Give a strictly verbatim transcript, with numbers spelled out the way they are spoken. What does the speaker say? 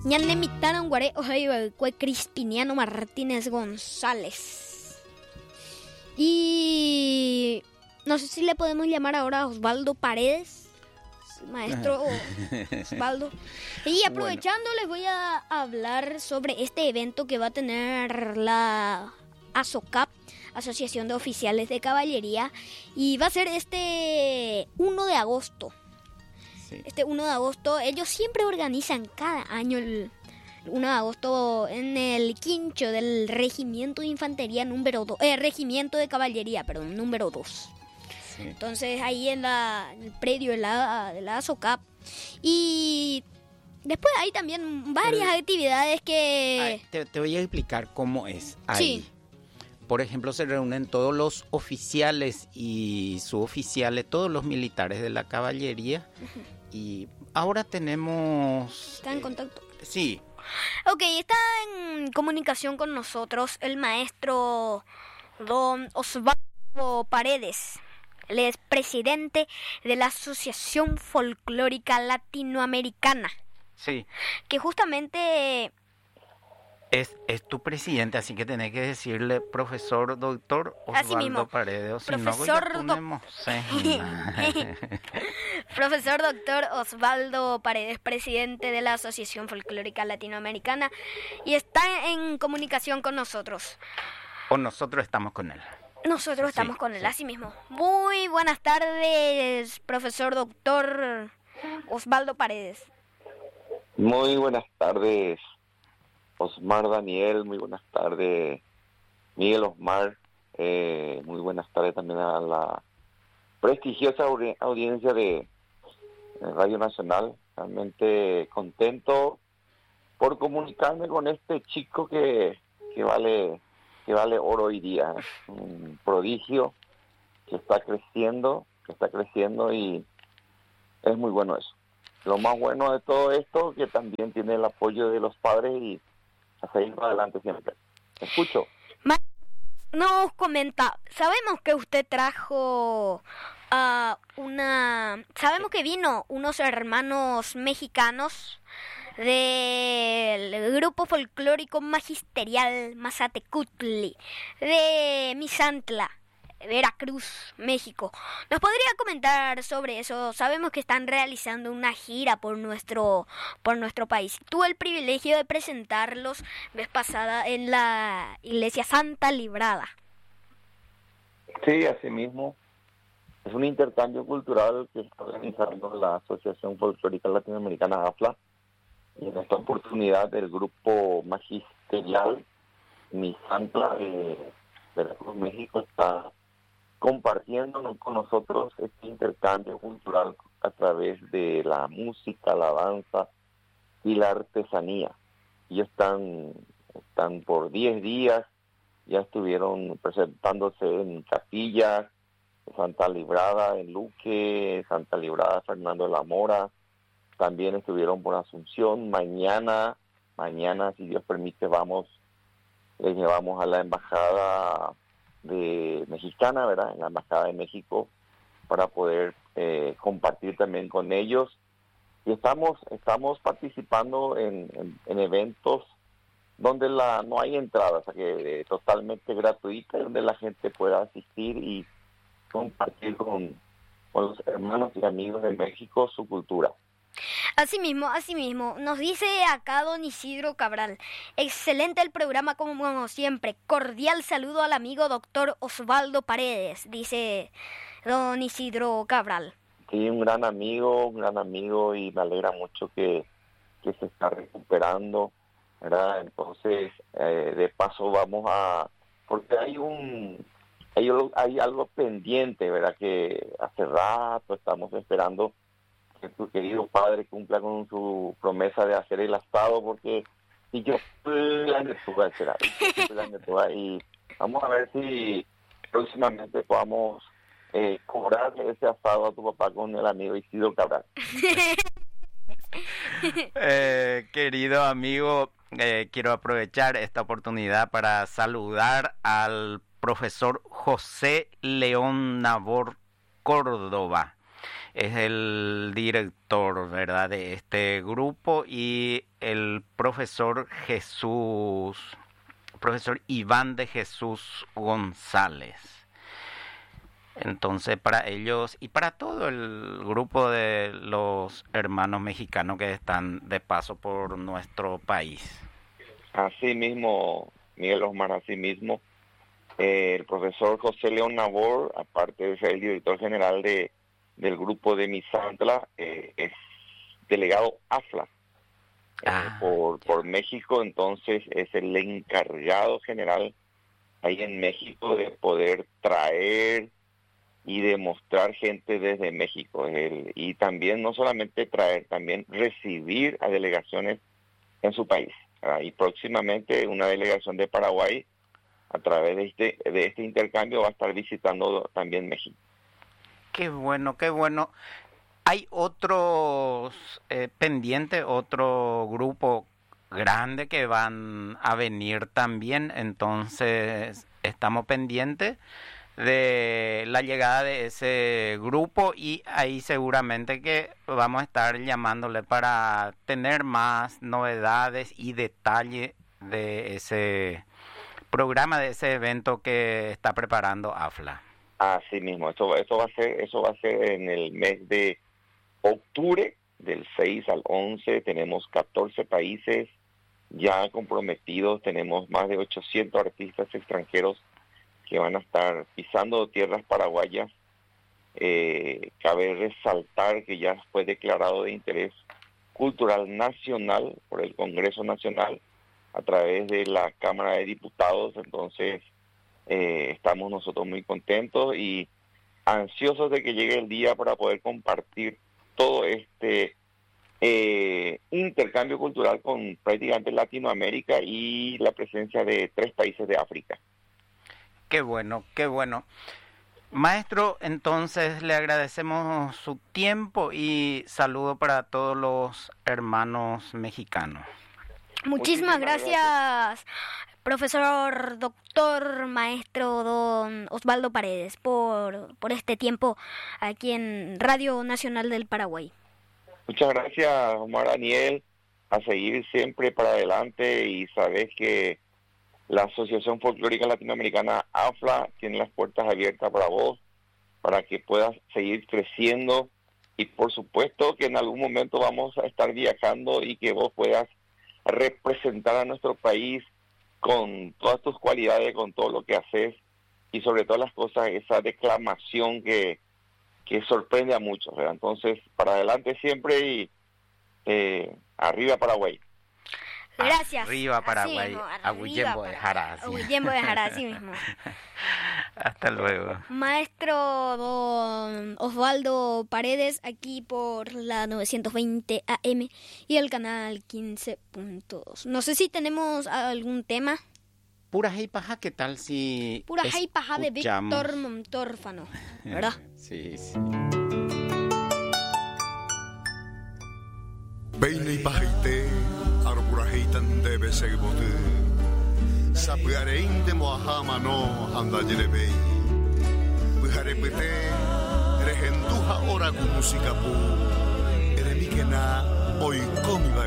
Ya me invitaron guaré Ojaibalcue Crispiniano Martínez González. Y no sé si le podemos llamar ahora a Osvaldo Paredes, maestro Osvaldo. Y aprovechando, bueno, les voy a hablar sobre este evento que va a tener la ASOCAP, Asociación de Oficiales de Caballería, y va a ser este uno de agosto. Sí. Este uno de agosto, ellos siempre organizan cada año el uno de agosto en el quincho del Regimiento de Infantería número dos, eh, Regimiento de Caballería, perdón, número dos. Sí. Entonces ahí en, la, en el predio de la, de la ASOCAP. Y después hay también varias Pero, actividades que... Ay, te, te voy a explicar cómo es ahí. Sí. Por ejemplo, se reúnen todos los oficiales y suboficiales, todos los militares de la caballería. Uh-huh. Y ahora tenemos... ¿Está en contacto? Eh, sí. Ok, está en comunicación con nosotros el maestro don Osvaldo Paredes. Él es presidente de la Asociación Folclórica Latinoamericana. Sí. Que justamente... Es, es tu presidente, así que tenés que decirle profesor doctor Osvaldo Paredes. Si profesor no, ponemos... Profesor doctor Osvaldo Paredes, presidente de la Asociación Folclórica Latinoamericana, y está en comunicación con nosotros. O nosotros estamos con él. Nosotros estamos sí, con él, sí. Así mismo. Muy buenas tardes, profesor doctor Osvaldo Paredes. Muy buenas tardes, Osmar Daniel, muy buenas tardes, Miguel Osmar, eh, muy buenas tardes también a la prestigiosa audi- audiencia de, de Radio Nacional. Realmente contento por comunicarme con este chico que, que vale que vale oro hoy día, es un prodigio que está creciendo, que está creciendo y es muy bueno eso. Lo más bueno de todo esto que también tiene el apoyo de los padres y a seguir adelante siempre. ¿Me escucho? Nos comenta, sabemos que usted trajo uh, una... Sabemos que vino unos hermanos mexicanos del grupo folclórico magisterial Mazatecutli de Misantla, Veracruz, México. ¿Nos podría comentar sobre eso? Sabemos que están realizando una gira por nuestro por nuestro país. Tuve el privilegio de presentarlos vez pasada en la Iglesia Santa Librada. Sí, así mismo. Es un intercambio cultural que está organizando la Asociación Folclórica Latinoamericana AFLA. Y en esta oportunidad el grupo magisterial Misantla de Veracruz, México, está compartiendo con nosotros este intercambio cultural a través de la música, la danza y la artesanía. Ellos están, están por diez días, ya estuvieron presentándose en Capillas, Santa Librada, en Luque, Santa Librada, Fernando de la Mora, también estuvieron por Asunción. Mañana, mañana, si Dios permite, vamos, les llevamos a la embajada de mexicana, ¿verdad? En la embajada de México para poder eh, compartir también con ellos. Y estamos estamos participando en, en, en eventos donde la no hay entrada, o sea que eh, totalmente gratuita, donde la gente pueda asistir y compartir con, con los hermanos y amigos de México su cultura. Así mismo, así mismo, nos dice acá don Isidro Cabral, excelente el programa como siempre, cordial saludo al amigo doctor Osvaldo Paredes, dice don Isidro Cabral. Sí, un gran amigo, un gran amigo y me alegra mucho que, que se está recuperando, ¿verdad? Entonces, eh, de paso vamos a, porque hay un, hay, hay algo pendiente, ¿verdad? Que hace rato estamos esperando que tu querido padre cumpla con su promesa de hacer el asado, porque si yo plan de tu será, plan de tu, y vamos a ver si próximamente podamos eh, cobrar ese asado a tu papá con el amigo Isidro Cabral. eh, querido amigo, eh, quiero aprovechar esta oportunidad para saludar al profesor José León Nabor Córdoba. es el director, ¿verdad?, de este grupo, y el profesor Jesús, profesor Iván de Jesús González. Entonces, para ellos y para todo el grupo de los hermanos mexicanos que están de paso por nuestro país. Así mismo, Miguel Osmar, así mismo, eh, el profesor José León Nabor, aparte de ser el director general de del grupo de Misantla, eh, es delegado A F L A eh, ah, por, por México, entonces es el encargado general ahí en México de poder traer y demostrar gente desde México. El, y también no solamente traer, también recibir a delegaciones en su país. ¿verdad? Y próximamente una delegación de Paraguay, a través de este, de este intercambio, va a estar visitando también México. Qué bueno, qué bueno. ¿Hay otros eh, pendientes, otro grupo grande que van a venir también? Entonces, estamos pendientes de la llegada de ese grupo y ahí seguramente que vamos a estar llamándole para tener más novedades y detalles de ese programa, de ese evento que está preparando A F L A. Así mismo, eso, eso va a ser, eso va a ser en el mes de octubre, del seis al once, tenemos catorce países ya comprometidos, tenemos más de ochocientos artistas extranjeros que van a estar pisando tierras paraguayas. Eh, cabe resaltar que ya fue declarado de interés cultural nacional por el Congreso Nacional a través de la Cámara de Diputados, entonces eh, estamos nosotros muy contentos y ansiosos de que llegue el día para poder compartir todo este eh, intercambio cultural con prácticamente Latinoamérica y la presencia de tres países de África. Qué bueno, qué bueno. Maestro, entonces le agradecemos su tiempo y saludo para todos los hermanos mexicanos. Muchísimas, Muchísimas gracias, gracias, profesor, doctor, maestro don Osvaldo Paredes, por, por este tiempo aquí en Radio Nacional del Paraguay. Muchas gracias, Omar Daniel, a seguir siempre para adelante, y sabes que la Asociación Folclórica Latinoamericana A F L A tiene las puertas abiertas para vos, para que puedas seguir creciendo, y por supuesto que en algún momento vamos a estar viajando y que vos puedas representar a nuestro país con todas tus cualidades, con todo lo que haces, y sobre todas las cosas, esa declamación que, que sorprende a muchos, ¿verdad? Entonces, para adelante siempre y eh, arriba Paraguay. Gracias. Arriba Paraguay, Agüillembo de Jara. Agüillembo de Jara, así mismo. Hasta luego. Maestro don Osvaldo Paredes, aquí por la novecientos veinte A M y el canal quince punto dos. No sé si tenemos algún tema. Pura Hey Paja, ¿qué tal si Pura Hey Paja de Víctor Montórfano, ¿verdad? Sí, sí. Peine y pajaite, arburahitan debe ser bote. Sapiarein de moahama no anda yerebei. Pujarepete, erejenduja ora con música pu. Eremikena, hoy comi